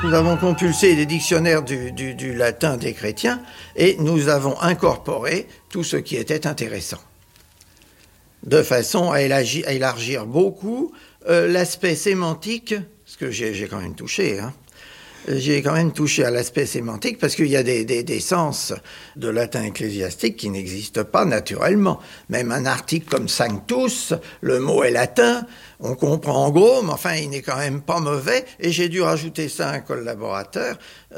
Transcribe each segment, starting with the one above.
Nous avons compulsé les dictionnaires du latin des chrétiens et nous avons incorporé tout ce qui était intéressant, de façon à élargir beaucoup l'aspect sémantique, ce que j'ai quand même touché, J'ai quand même touché à l'aspect sémantique parce qu'il y a des sens de latin ecclésiastique qui n'existent pas naturellement. Même un article comme sanctus, le mot est latin, on comprend en gros, mais enfin il n'est quand même pas mauvais. Et j'ai dû rajouter ça à un collaborateur,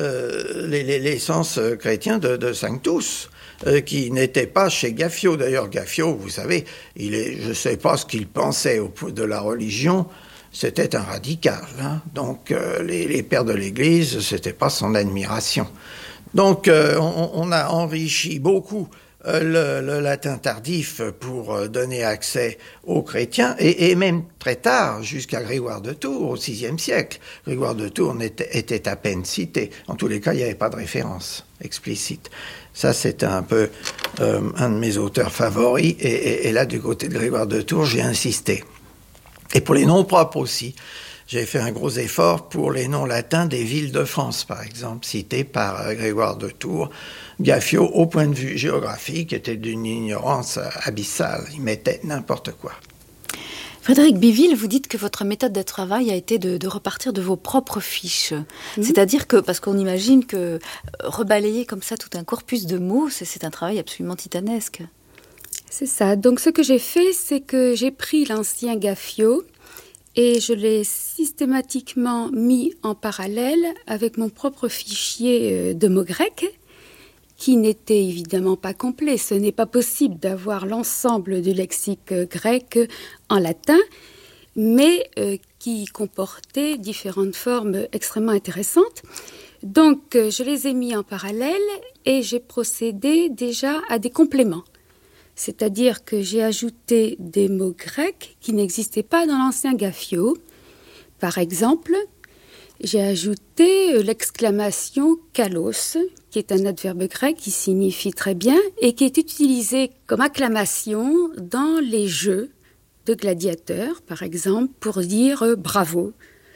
les sens chrétiens de sanctus. Qui n'était pas chez Gaffio. D'ailleurs, Gaffio, vous savez, je ne sais pas ce qu'il pensait de la religion. C'était un radical. Donc, les pères de l'Église, c'était pas son admiration. Donc, on a enrichi beaucoup le latin tardif pour donner accès aux chrétiens, et même très tard, jusqu'à Grégoire de Tours, au VIe siècle. Grégoire de Tours était à peine cité. En tous les cas, il n'y avait pas de référence explicite. Ça, c'est un peu un de mes auteurs favoris, et là, du côté de Grégoire de Tours, j'ai insisté. Et pour les noms propres aussi, j'ai fait un gros effort pour les noms latins des villes de France, par exemple, cités par Grégoire de Tours. Gaffio, au point de vue géographique, était d'une ignorance abyssale. Il mettait n'importe quoi. Frédéric Biville, vous dites que votre méthode de travail a été de repartir de vos propres fiches. C'est-à-dire que, parce qu'on imagine que rebalayer comme ça tout un corpus de mots, c'est un travail absolument titanesque. C'est ça. Donc ce que j'ai fait, c'est que j'ai pris l'ancien Gaffio et je l'ai systématiquement mis en parallèle avec mon propre fichier de mots grecs, qui n'était évidemment pas complet. Ce n'est pas possible d'avoir l'ensemble du lexique grec en latin, mais qui comportait différentes formes extrêmement intéressantes. Donc, je les ai mis en parallèle et j'ai procédé déjà à des compléments. C'est-à-dire que j'ai ajouté des mots grecs qui n'existaient pas dans l'ancien Gaffio. Par exemple, j'ai ajouté l'exclamation « kalos », qui est un adverbe grec qui signifie très bien et qui est utilisé comme acclamation dans les jeux de gladiateurs, par exemple, pour dire « bravo ».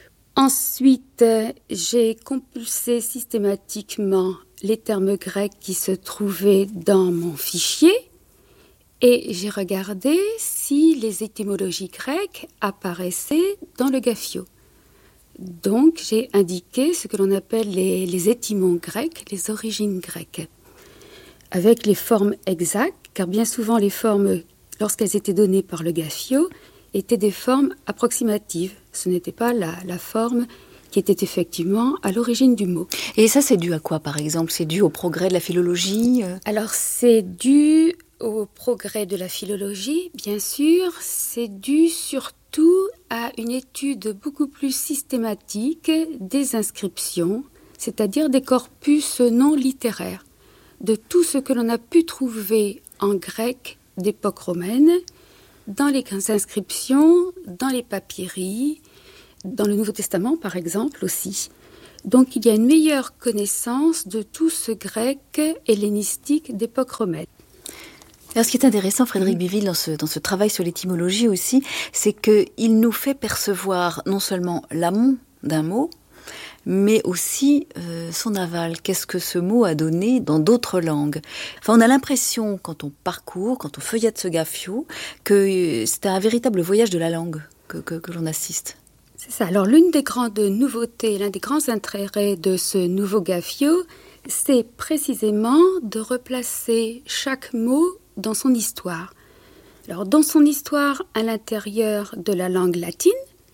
Ensuite, j'ai compulsé systématiquement les termes grecs qui se trouvaient dans mon fichier et j'ai regardé si les étymologies grecques apparaissaient dans le Gaffio. Donc, j'ai indiqué ce que l'on appelle les étymons grecs, les origines grecques, avec les formes exactes, car bien souvent les formes, lorsqu'elles étaient données par le Gaffio, étaient des formes approximatives. Ce n'était pas la forme qui était effectivement à l'origine du mot. Et ça, c'est dû à quoi, par exemple ? C'est dû au progrès de la philologie ? Alors, c'est dû au progrès de la philologie, bien sûr. C'est dû surtout à une étude beaucoup plus systématique des inscriptions, c'est-à-dire des corpus non littéraires, de tout ce que l'on a pu trouver en grec d'époque romaine, dans les inscriptions, dans les papyri, dans le Nouveau Testament par exemple aussi. Donc il y a une meilleure connaissance de tout ce grec hellénistique d'époque romaine. Alors, ce qui est intéressant, Frédéric Biville, dans ce travail sur l'étymologie aussi, c'est qu'il nous fait percevoir non seulement l'amont d'un mot, mais aussi son aval. Qu'est-ce que ce mot a donné dans d'autres langues ? Enfin, on a l'impression, quand on parcourt, quand on feuillette ce Gaffio, que c'est un véritable voyage de la langue que l'on assiste. C'est ça. Alors, l'une des grandes nouveautés, l'un des grands intérêts de ce nouveau Gaffio, c'est précisément de replacer chaque mot dans son histoire. Alors, dans son histoire à l'intérieur de la langue latine,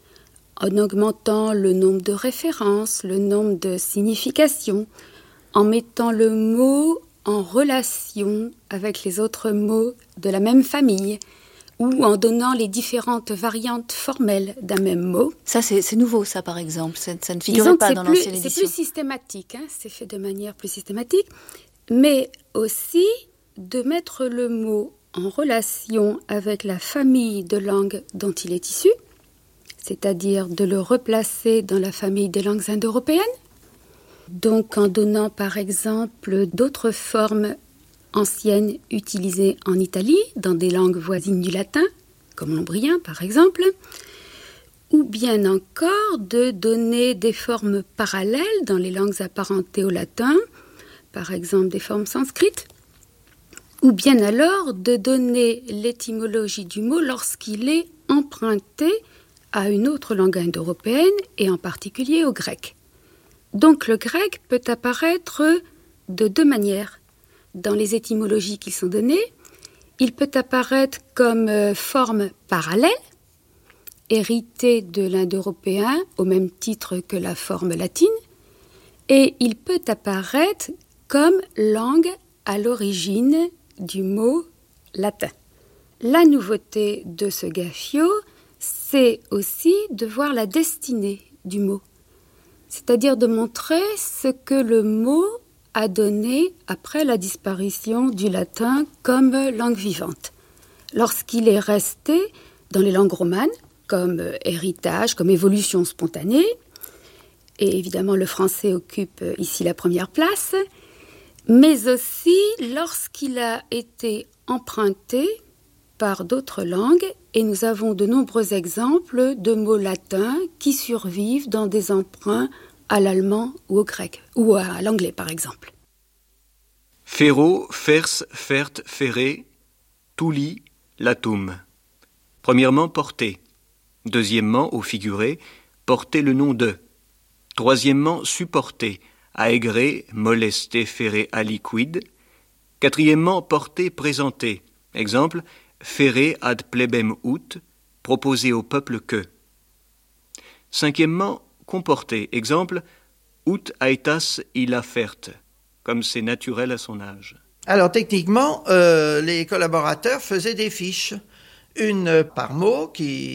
en augmentant le nombre de références, le nombre de significations, en mettant le mot en relation avec les autres mots de la même famille, ou en donnant les différentes variantes formelles d'un même mot. Ça, c'est nouveau, ça, par exemple. Ça ne figurait pas dans l'ancienne édition. C'est plus systématique, c'est fait de manière plus systématique, mais aussi de mettre le mot en relation avec la famille de langues dont il est issu, c'est-à-dire de le replacer dans la famille des langues indo-européennes, donc en donnant par exemple d'autres formes anciennes utilisées en Italie, dans des langues voisines du latin, comme l'ombrien par exemple, ou bien encore de donner des formes parallèles dans les langues apparentées au latin, par exemple des formes sanskrites, ou bien alors de donner l'étymologie du mot lorsqu'il est emprunté à une autre langue indo-européenne et en particulier au grec. Donc le grec peut apparaître de deux manières. Dans les étymologies qui sont données, il peut apparaître comme forme parallèle, héritée de l'indo-européen au même titre que la forme latine, et il peut apparaître comme langue à l'origine du mot latin. La nouveauté de ce gaffio, c'est aussi de voir la destinée du mot, c'est-à-dire de montrer ce que le mot a donné après la disparition du latin comme langue vivante. Lorsqu'il est resté dans les langues romanes, comme héritage, comme évolution spontanée, et évidemment le français occupe ici la première place, mais aussi lorsqu'il a été emprunté par d'autres langues, et nous avons de nombreux exemples de mots latins qui survivent dans des emprunts à l'allemand ou au grec, ou à l'anglais par exemple. Ferro, fers, fert, ferré, tuli, latum. Premièrement, porter. Deuxièmement, au figuré, porter le nom de. Troisièmement, supporter, aegre, molester, ferre, aliquid. Quatrièmement, porter, présenter. Exemple, ferre ad plebem ut, proposer au peuple que. Cinquièmement, comporter. Exemple, ut aetas illa fert, comme c'est naturel à son âge. Alors techniquement, les collaborateurs faisaient des fiches, une par mot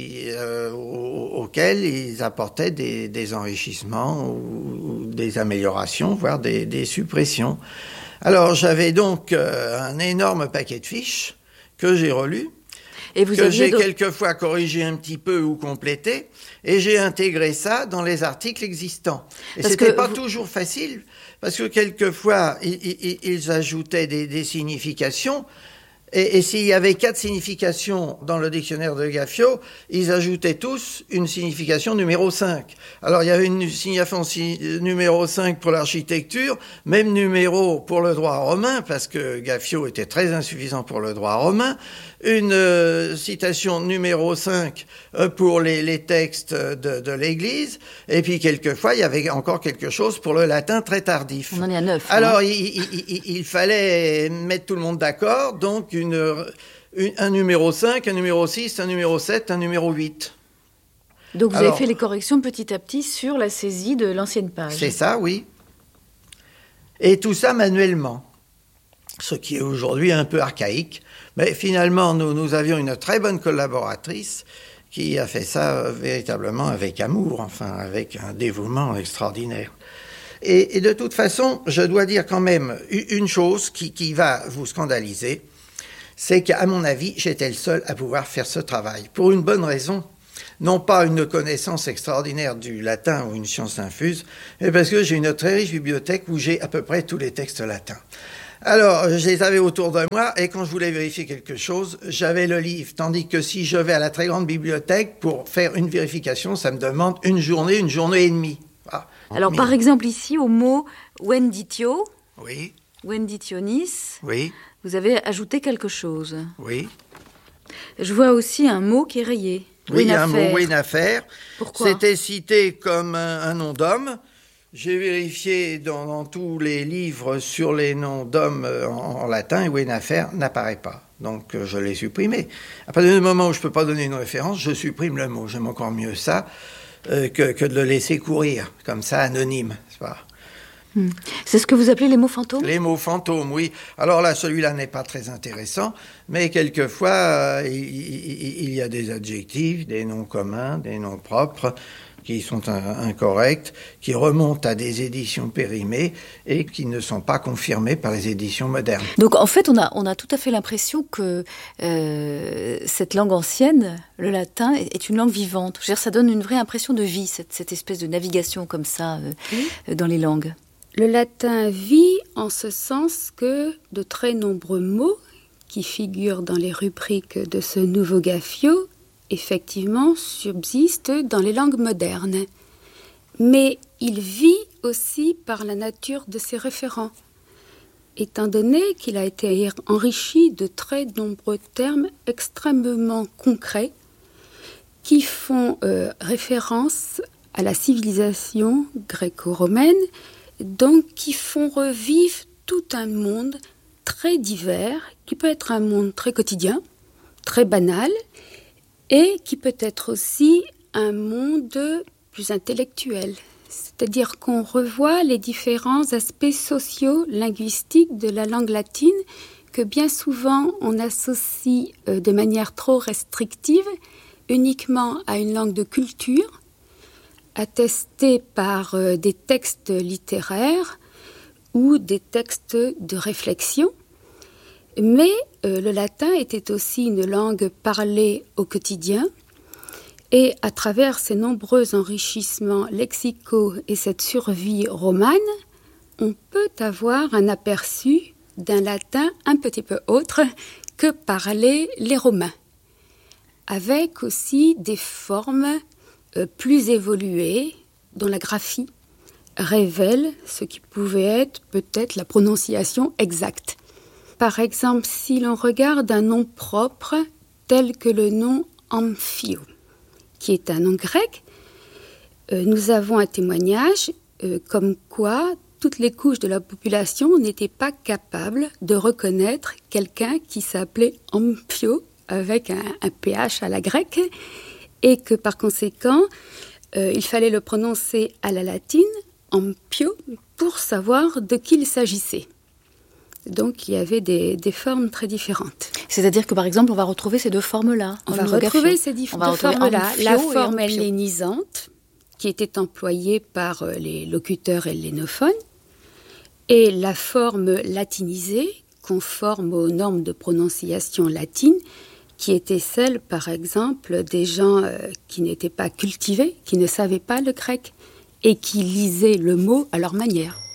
auxquelles ils apportaient des enrichissements ou des améliorations, voire des suppressions. Alors j'avais donc un énorme paquet de fiches que j'ai relu, et vous que j'ai quelquefois corrigé un petit peu ou complété, et j'ai intégré ça dans les articles existants. Et c'était pas toujours facile, parce que quelquefois, ils ajoutaient des significations, et s'il y avait 4 significations dans le dictionnaire de Gaffio, ils ajoutaient tous une signification numéro 5. Alors il y avait une signification numéro 5 pour l'architecture, même numéro pour le droit romain, parce que Gaffio était très insuffisant pour le droit romain, une citation numéro 5 pour les textes de l'Église, et puis quelquefois il y avait encore quelque chose pour le latin très tardif. On en est à 9. Alors il fallait mettre tout le monde d'accord, donc un numéro 5, un numéro 6, un numéro 7, un numéro 8. Donc vous avez fait les corrections petit à petit sur la saisie de l'ancienne page. C'est ça, oui. Et tout ça manuellement, ce qui est aujourd'hui un peu archaïque. Mais finalement, nous avions une très bonne collaboratrice qui a fait ça véritablement avec amour, enfin avec un dévouement extraordinaire. Et de toute façon, je dois dire quand même une chose qui va vous scandaliser, c'est qu'à mon avis, j'étais le seul à pouvoir faire ce travail. Pour une bonne raison, non pas une connaissance extraordinaire du latin ou une science infuse, mais parce que j'ai une très riche bibliothèque où j'ai à peu près tous les textes latins. Alors, je les avais autour de moi, et quand je voulais vérifier quelque chose, j'avais le livre. Tandis que si je vais à la très grande bibliothèque pour faire une vérification, ça me demande une journée et demie. Ah, alors, par exemple, ici, au mot Wenditio, oui. Wenditionis, Oui. Vous avez ajouté quelque chose. Oui. Je vois aussi un mot qui est rayé. Oui, il y a un mot Wenafer. Pourquoi ? C'était cité comme un nom d'homme. J'ai vérifié dans tous les livres sur les noms d'hommes en latin, et Wenafer n'apparaît pas. Donc je l'ai supprimé. À partir du moment où je ne peux pas donner une référence, je supprime le mot. J'aime encore mieux ça que de le laisser courir, comme ça, anonyme. C'est pas... C'est ce que vous appelez les mots fantômes ? Les mots fantômes, oui. Alors là, celui-là n'est pas très intéressant, mais quelquefois, il y a des adjectifs, des noms communs, des noms propres, qui sont incorrects, qui remontent à des éditions périmées et qui ne sont pas confirmées par les éditions modernes. Donc en fait, on a tout à fait l'impression que cette langue ancienne, le latin, est une langue vivante. Je veux dire, ça donne une vraie impression de vie, cette espèce de navigation comme ça dans les langues. Le latin vit en ce sens que de très nombreux mots qui figurent dans les rubriques de ce nouveau Gaffio effectivement, subsiste dans les langues modernes. Mais il vit aussi par la nature de ses référents, étant donné qu'il a été enrichi de très nombreux termes extrêmement concrets qui font référence à la civilisation gréco-romaine, donc qui font revivre tout un monde très divers, qui peut être un monde très quotidien, très banal, et qui peut être aussi un monde plus intellectuel. C'est-à-dire qu'on revoit les différents aspects sociaux, linguistiques de la langue latine que bien souvent on associe de manière trop restrictive uniquement à une langue de culture, attestée par des textes littéraires ou des textes de réflexion. Mais le latin était aussi une langue parlée au quotidien, et à travers ces nombreux enrichissements lexicaux et cette survie romane, on peut avoir un aperçu d'un latin un petit peu autre que parlaient les Romains, avec aussi des formes plus évoluées dont la graphie révèle ce qui pouvait être peut-être la prononciation exacte. Par exemple, si l'on regarde un nom propre tel que le nom Amphio, qui est un nom grec, nous avons un témoignage comme quoi toutes les couches de la population n'étaient pas capables de reconnaître quelqu'un qui s'appelait Amphio avec un PH à la grecque, et que par conséquent, il fallait le prononcer à la latine, Amphio, pour savoir de qui il s'agissait. Donc, il y avait des formes très différentes. C'est-à-dire que, par exemple, on va retrouver ces deux formes-là. On va retrouver ces deux formes-là. La forme hellénisante, qui était employée par les locuteurs hellénophones, et la forme latinisée, conforme aux normes de prononciation latine, qui était celle, par exemple, des gens qui n'étaient pas cultivés, qui ne savaient pas le grec, et qui lisaient le mot à leur manière.